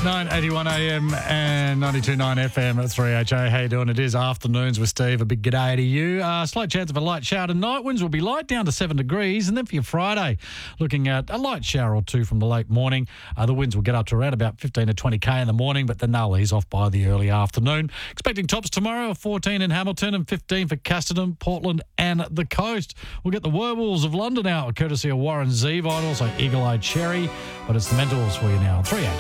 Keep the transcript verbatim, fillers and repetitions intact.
nine eighty-one A M and ninety-two point nine F M at three H A. How you doing? It is Afternoons with Steve. A big g'day to you. Uh, slight chance of a light shower tonight. Winds will be light down to seven degrees. And then for your Friday, looking at a light shower or two from the late morning. Uh, the winds will get up to around about fifteen to twenty K in the morning, but then they'll ease off by the early afternoon. Expecting tops tomorrow of fourteen in Hamilton and fifteen for Casterton, Portland and the coast. We'll get the Werewolves of London out, courtesy of Warren Zevon, also Eagle Eye Cherry. But it's the Mentals for you now. three H A.